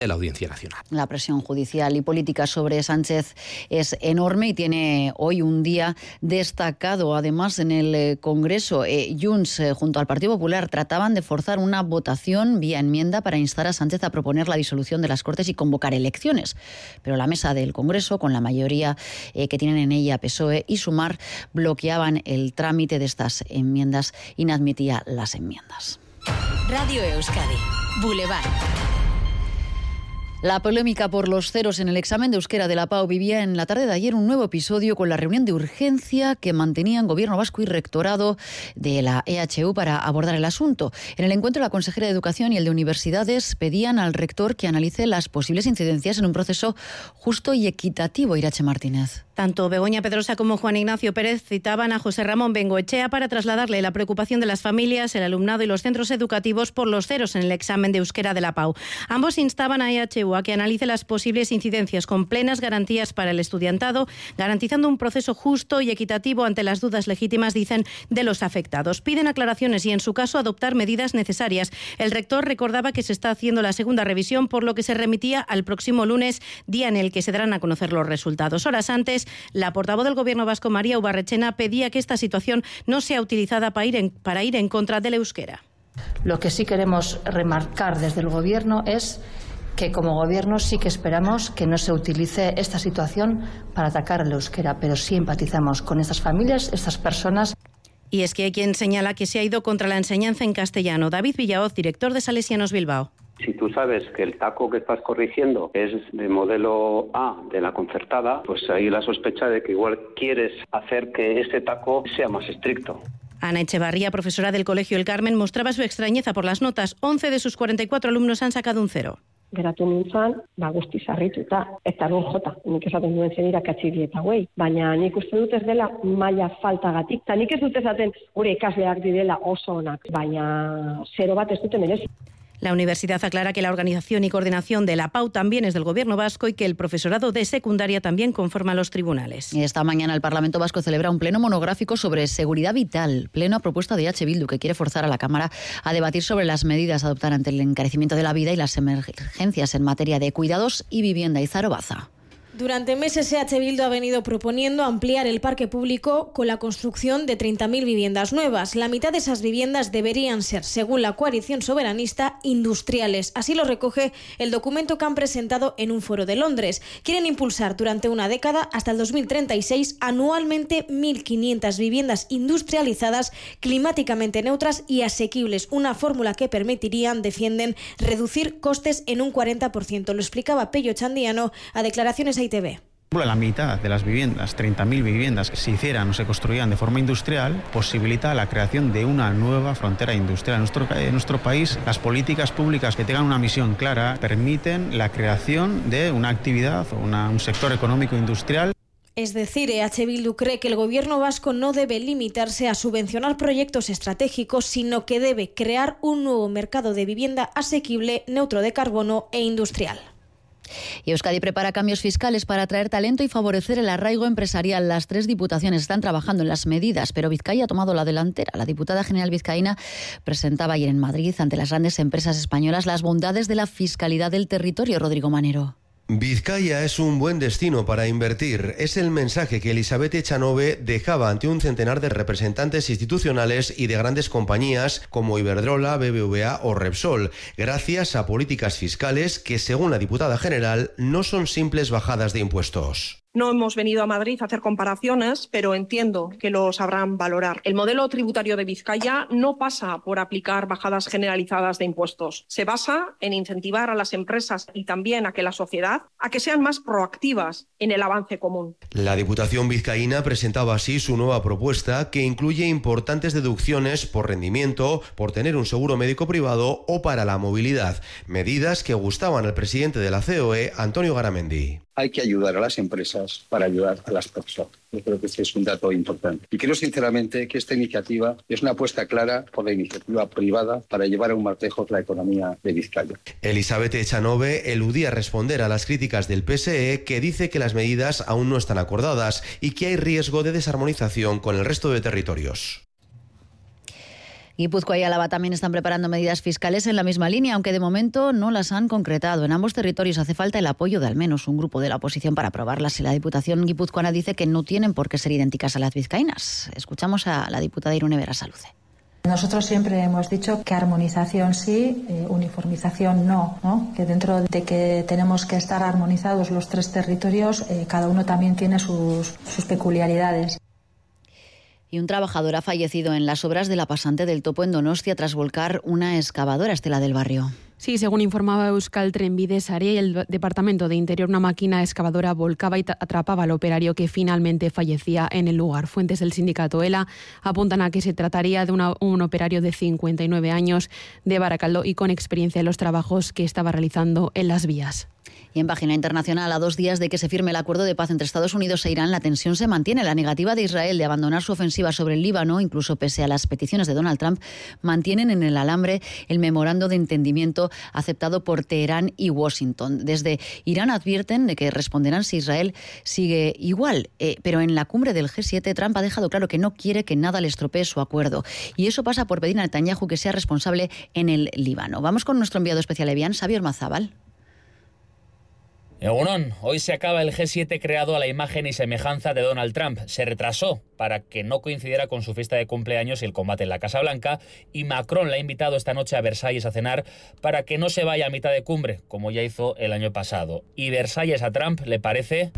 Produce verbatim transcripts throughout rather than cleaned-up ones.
de la Audiencia Nacional. La presión judicial y política sobre Sánchez es enorme y tiene hoy un día destacado. Además, en el Congreso, eh, Junts eh, junto al Partido Popular trataban de forzar una votación vía enmienda para instar a Sánchez a proponer la disolución de las Cortes y convocar elecciones. Pero la mesa del Congreso, con la mayoría eh, que tienen en ella P S O E y Sumar, bloqueaban el trámite de estas enmiendas y no admitía las enmiendas. Radio Euskadi, Boulevard. La polémica por los ceros en el examen de euskera de la P A U vivía en la tarde de ayer un nuevo episodio con la reunión de urgencia que mantenían Gobierno Vasco y Rectorado de la E H U para abordar el asunto. En el encuentro, la consejera de Educación y el de Universidades pedían al rector que analice las posibles incidencias en un proceso justo y equitativo. Irache Martínez. Tanto Begoña Pedrosa como Juan Ignacio Pérez citaban a José Ramón Bengoechea para trasladarle la preocupación de las familias, el alumnado y los centros educativos por los ceros en el examen de euskera de la P A U. Ambos instaban a E H U a que analice las posibles incidencias con plenas garantías para el estudiantado, garantizando un proceso justo y equitativo ante las dudas legítimas, dicen, de los afectados. Piden aclaraciones y, en su caso, adoptar medidas necesarias. El rector recordaba que se está haciendo la segunda revisión, por lo que se remitía al próximo lunes, día en el que se darán a conocer los resultados. Horas antes, la portavoz del Gobierno vasco, María Ubarrechena, pedía que esta situación no sea utilizada para ir en, para ir en contra del euskera. Lo que sí queremos remarcar desde el Gobierno es que como Gobierno sí que esperamos que no se utilice esta situación para atacar al euskera, pero sí empatizamos con estas familias, estas personas. Y es que hay quien señala que se ha ido contra la enseñanza en castellano. David Villaoz, director de Salesianos Bilbao. Si tú sabes que el taco que estás corrigiendo es de modelo A de la concertada, pues hay la sospecha de que igual quieres hacer que ese taco sea más estricto. Ana Echevarría, profesora del Colegio El Carmen, mostraba su extrañeza por las notas. once de sus cuarenta y cuatro alumnos han sacado un cero. Geratu nintzen, ba guztiz harrituta, eta non jota, nik esaten duen zen irakatsi dieta hauei. Baina nik uste dut ez dela maila faltagatik, eta nik ez dut esaten gure ikasleak direla oso onak, baina zero bat ez dute merezi. La universidad aclara que la organización y coordinación de la P A U también es del Gobierno vasco y que el profesorado de secundaria también conforma los tribunales. Esta mañana el Parlamento vasco celebra un pleno monográfico sobre seguridad vital, pleno a propuesta de H. Bildu, que quiere forzar a la Cámara a debatir sobre las medidas a adoptar ante el encarecimiento de la vida y las emergencias en materia de cuidados y vivienda. Izaro Baza. Durante meses, H. Bildu ha venido proponiendo ampliar el parque público con la construcción de treinta mil viviendas nuevas. La mitad de esas viviendas deberían ser, según la coalición soberanista, industriales. Así lo recoge el documento que han presentado en un foro de Londres. Quieren impulsar durante una década, hasta el dos mil treinta y seis, anualmente mil quinientas viviendas industrializadas, climáticamente neutras y asequibles. Una fórmula que permitiría, defienden, reducir costes en un cuarenta por ciento. Lo explicaba Pello Chandiano a declaraciones a I T V. La mitad de las viviendas, treinta mil viviendas que se hicieran o se construían de forma industrial, posibilita la creación de una nueva frontera industrial. En nuestro, en nuestro país, las políticas públicas que tengan una misión clara permiten la creación de una actividad o una, un sector económico industrial. Es decir, H. Bildu cree que el Gobierno vasco no debe limitarse a subvencionar proyectos estratégicos, sino que debe crear un nuevo mercado de vivienda asequible, neutro de carbono e industrial. Y Euskadi prepara cambios fiscales para atraer talento y favorecer el arraigo empresarial. Las tres diputaciones están trabajando en las medidas, pero Vizcaya ha tomado la delantera. La diputada general vizcaína presentaba ayer en Madrid, ante las grandes empresas españolas, las bondades de la fiscalidad del territorio. Rodrigo Manero. Vizcaya es un buen destino para invertir. Es el mensaje que Elizabeth Echanove dejaba ante un centenar de representantes institucionales y de grandes compañías como Iberdrola, B B V A o Repsol, gracias a políticas fiscales que, según la diputada general, no son simples bajadas de impuestos. No hemos venido a Madrid a hacer comparaciones, pero entiendo que lo sabrán valorar. El modelo tributario de Vizcaya no pasa por aplicar bajadas generalizadas de impuestos. Se basa en incentivar a las empresas y también a que la sociedad a que sean más proactivas en el avance común. La Diputación vizcaína presentaba así su nueva propuesta, que incluye importantes deducciones por rendimiento, por tener un seguro médico privado o para la movilidad, medidas que gustaban al presidente de la C O E, Antonio Garamendi. Hay que ayudar a las empresas para ayudar a las personas. Yo creo que este es un dato importante. Y creo sinceramente que esta iniciativa es una apuesta clara por la iniciativa privada para llevar a un martejos la economía de Vizcaya. Elizabeth Echanove eludía responder a las críticas del P S E, que dice que las medidas aún no están acordadas y que hay riesgo de desarmonización con el resto de territorios. Guipúzcoa y Álava también están preparando medidas fiscales en la misma línea, aunque de momento no las han concretado. En ambos territorios hace falta el apoyo de al menos un grupo de la oposición para aprobarlas, y la Diputación guipuzcoana dice que no tienen por qué ser idénticas a las vizcaínas. Escuchamos a la diputada Irune Berasaluce. Nosotros siempre hemos dicho que armonización sí, eh, uniformización no, ¿no? Que dentro de que tenemos que estar armonizados los tres territorios, eh, cada uno también tiene sus, sus peculiaridades. Y un trabajador ha fallecido en las obras de la pasante del Topo en Donostia tras volcar una excavadora, Estela del Barrio. Sí, según informaba Euskal Trenbide Sare, el Departamento de Interior, una máquina excavadora volcaba y atrapaba al operario, que finalmente fallecía en el lugar. Fuentes del sindicato ELA apuntan a que se trataría de una, un operario de cincuenta y nueve años de Baracaldo y con experiencia en los trabajos que estaba realizando en las vías. Y en página internacional, a dos días de que se firme el acuerdo de paz entre Estados Unidos e Irán, la tensión se mantiene. La negativa de Israel de abandonar su ofensiva sobre el Líbano, incluso pese a las peticiones de Donald Trump, mantienen en el alambre el memorando de entendimiento aceptado por Teherán y Washington. Desde Irán advierten de que responderán si Israel sigue igual, eh, pero en la cumbre del G siete Trump ha dejado claro que no quiere que nada le estropee su acuerdo. Y eso pasa por pedir a Netanyahu que sea responsable en el Líbano. Vamos con nuestro enviado especial Evian, Xavier Mazábal. Egunon, hoy se acaba el G siete creado a la imagen y semejanza de Donald Trump. Se retrasó para que no coincidiera con su fiesta de cumpleaños y el combate en la Casa Blanca, y Macron la ha invitado esta noche a Versalles a cenar para que no se vaya a mitad de cumbre, como ya hizo el año pasado. Y Versalles a Trump le parece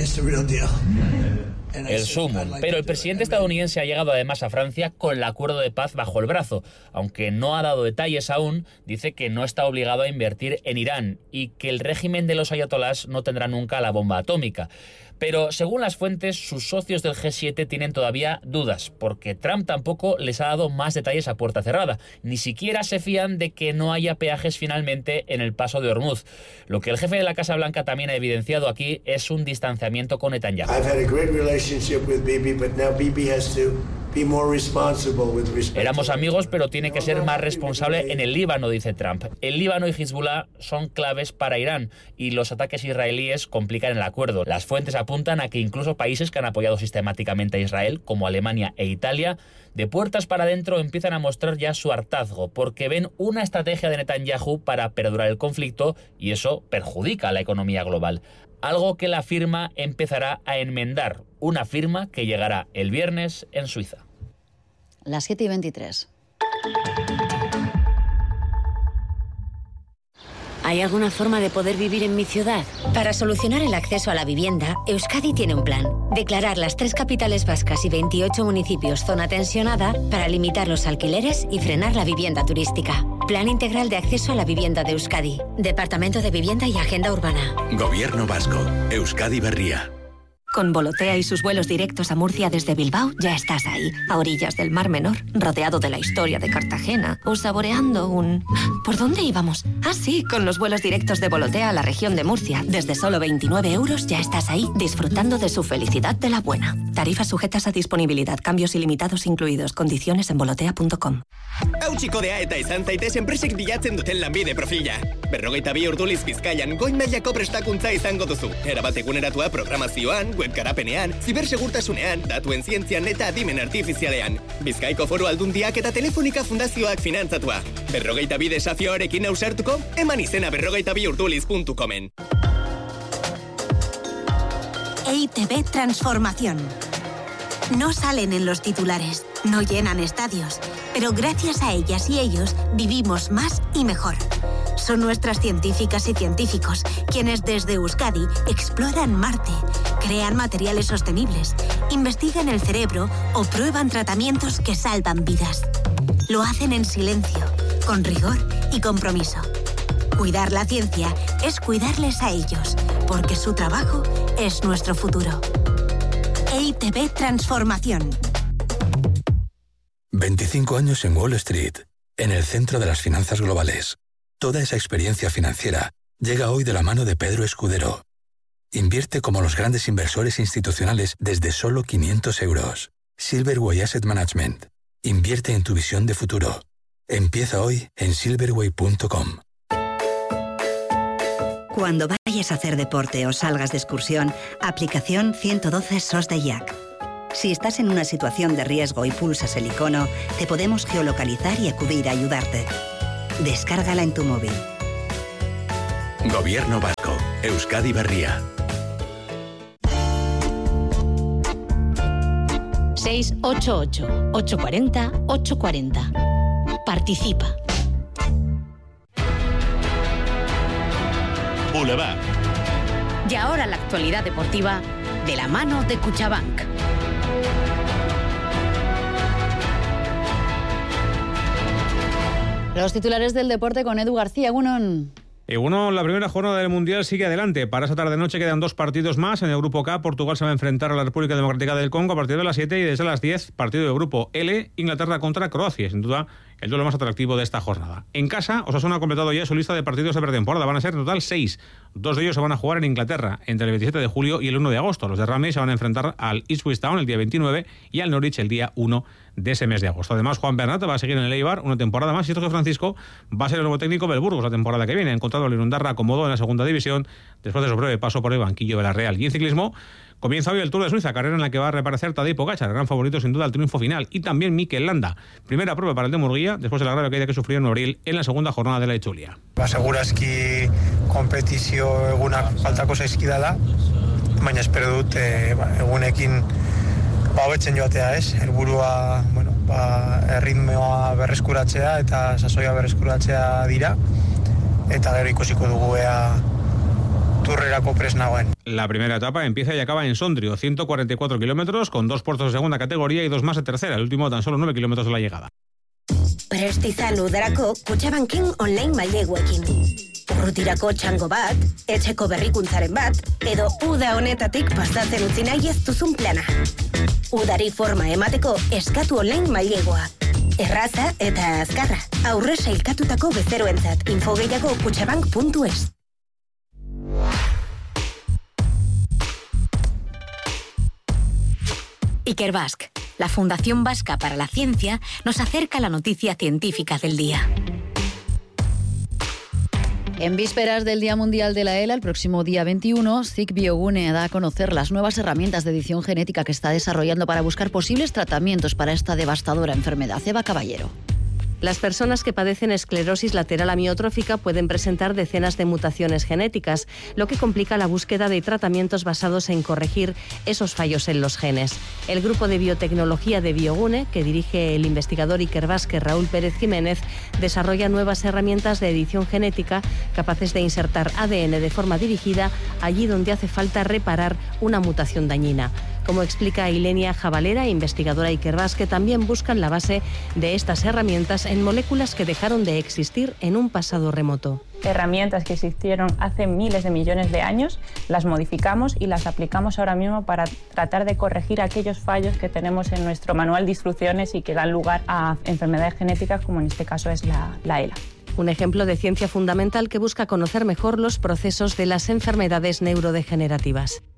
el sumum. Pero el presidente estadounidense ha llegado además a Francia con el acuerdo de paz bajo el brazo. Aunque no ha dado detalles aún, dice que no está obligado a invertir en Irán y que el régimen de los ayatolás no tendrá nunca la bomba atómica. Pero según las fuentes, sus socios del G siete tienen todavía dudas, porque Trump tampoco les ha dado más detalles a puerta cerrada. Ni siquiera se fían de que no haya peajes finalmente en el paso de Hormuz. Lo que el jefe de la Casa Blanca también ha evidenciado aquí es un distanciamiento con Netanyahu. Éramos amigos, pero tiene que ser más responsable en el Líbano, dice Trump. El Líbano y Hezbollah son claves para Irán y los ataques israelíes complican el acuerdo. Las fuentes apuntan a que incluso países que han apoyado sistemáticamente a Israel, como Alemania e Italia, de puertas para adentro empiezan a mostrar ya su hartazgo, porque ven una estrategia de Netanyahu para perdurar el conflicto y eso perjudica a la economía global. Algo que la firma empezará a enmendar, una firma que llegará el viernes en Suiza. Las siete y veintitrés. ¿Hay alguna forma de poder vivir en mi ciudad? Para solucionar el acceso a la vivienda, Euskadi tiene un plan. Declarar las tres capitales vascas y veintiocho municipios zona tensionada para limitar los alquileres y frenar la vivienda turística. Plan integral de acceso a la vivienda de Euskadi. Departamento de Vivienda y Agenda Urbana. Gobierno vasco. Euskadi Berria. Con Volotea y sus vuelos directos a Murcia desde Bilbao ya estás ahí, a orillas del Mar Menor, rodeado de la historia de Cartagena o saboreando un... ¿Por dónde íbamos? Ah, sí, con los vuelos directos de Volotea a la región de Murcia. Desde solo veintinueve euros ya estás ahí, disfrutando de su felicidad de la buena. Tarifas sujetas a disponibilidad, cambios ilimitados incluidos, condiciones en volotea punto com. Eutxikodea eta izan zaitez enpresek bilatzen duten lanbide profila. Berrogeita bi orduliz Bizkaian, goi mailako prestakuntza izango duzu. Erabat eguneratua programazioan, webgarapenean, zibersegurtasunean, datuen zientzian eta adimen artifizialean. Bizkaiko Foru Aldundiak eta Telefonika Fundazioak finantzatua. Berrogeita bi desafioarekin ausartuko, eman izena berrogeita bi urduliz puntu comen. E I Te Be Transformación. No salen en los titulares, no llenan estadios, pero gracias a ellas y ellos vivimos más y mejor. Son nuestras científicas y científicos quienes desde Euskadi exploran Marte, crean materiales sostenibles, investigan el cerebro o prueban tratamientos que salvan vidas. Lo hacen en silencio, con rigor y compromiso. Cuidar la ciencia es cuidarles a ellos, porque su trabajo es nuestro futuro. E I Te Be Transformación. veinticinco años en Wall Street, en el centro de las finanzas globales. Toda esa experiencia financiera llega hoy de la mano de Pedro Escudero. Invierte como los grandes inversores institucionales desde solo quinientos euros. Silverway Asset Management. Invierte en tu visión de futuro. Empieza hoy en silverway punto com. Cuando vayas a hacer deporte o salgas de excursión, aplicación ciento doce S O S de I A C. Si estás en una situación de riesgo y pulsas el icono, te podemos geolocalizar y acudir a ayudarte. Descárgala en tu móvil. Gobierno vasco. Euskadi Berria. seis ocho ocho, ocho cuatro cero, ocho cuatro cero. Participa. Boulevard. Y ahora la actualidad deportiva de la mano de Cuchabank. Los titulares del deporte con Edu García. Egunon. Y bueno, la primera jornada del Mundial sigue adelante. Para esa tarde-noche quedan dos partidos más. En el Grupo K, Portugal se va a enfrentar a la República Democrática del Congo a partir de las siete y desde las diez, partido del Grupo L, Inglaterra contra Croacia. Sin duda, el duelo más atractivo de esta jornada. En casa, Osasuna ha completado ya su lista de partidos de pretemporada. Van a ser en total seis. Dos de ellos se van a jugar en Inglaterra, entre el veintisiete de julio y el uno de agosto. Los de Ramsey se van a enfrentar al Ipswich Town el día veintinueve y al Norwich el día uno de ese mes de agosto. Además, Juan Bernat va a seguir en el Eibar una temporada más y esto que Francisco va a ser el nuevo técnico del Burgos la temporada que viene. Ha encontrado al Irundarra acomodo en la segunda división después de su breve paso por el banquillo de la Real. Y en ciclismo comienza hoy el Tour de Suiza, carrera en la que va a reaparecer Tadej Pogačar, gran favorito sin duda al triunfo final, y también Mikel Landa. Primera prueba para el de Murguía después de la grave caída que sufrió en abril en la segunda jornada de la Etxulia. Segurazki kompetizio egunak faltako zaizkidala, baina espero dut e, egunekin ba hobetzen joatea, ez? Helburua, bueno, ba erritmoa berreskuratzea eta sasoia berreskuratzea dira eta gero ikusiko dugu ea turrerako prest nagoen. La primera etapa empieza y acaba en Sondrio, ciento cuarenta y cuatro kilómetros con dos puertos de segunda categoría y dos más de tercera, el último tan solo nueve kilómetros de la llegada. Prest izan udarako Kutxabanken online maileguekin. Urrutirako txango bat, etxeko berrikuntzaren bat, edo uda honetatik pasatzen utzi nahi ez duzun plana. Udari forma emateko eskatu online mailegua. Erraza eta azkarra. Aurre sailkatutako bezeroentzat. Info gehiago kutxabank puntu es. Ikerbasque, la Fundación Vasca para la Ciencia, nos acerca la noticia científica del día. En vísperas del Día Mundial de la ELA, el próximo día veintiuno, CSIC Biogune da a conocer las nuevas herramientas de edición genética que está desarrollando para buscar posibles tratamientos para esta devastadora enfermedad. Eva Caballero. Las personas que padecen esclerosis lateral amiotrófica pueden presentar decenas de mutaciones genéticas, lo que complica la búsqueda de tratamientos basados en corregir esos fallos en los genes. El grupo de biotecnología de Biogune, que dirige el investigador ikerbasque Raúl Pérez Jiménez, desarrolla nuevas herramientas de edición genética capaces de insertar A D N de forma dirigida allí donde hace falta reparar una mutación dañina. Como explica Ilenia Jabalera, investigadora ikerbasque, también buscan la base de estas herramientas en moléculas que dejaron de existir en un pasado remoto. Herramientas que existieron hace miles de millones de años, las modificamos y las aplicamos ahora mismo para tratar de corregir aquellos fallos que tenemos en nuestro manual de instrucciones y que dan lugar a enfermedades genéticas, como en este caso es la, la ELA. Un ejemplo de ciencia fundamental que busca conocer mejor los procesos de las enfermedades neurodegenerativas.